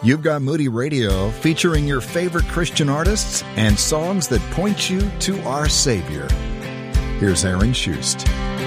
You've Got Moody Radio, featuring your favorite Christian artists and songs that point you to our Savior. Here's Aaron Schust.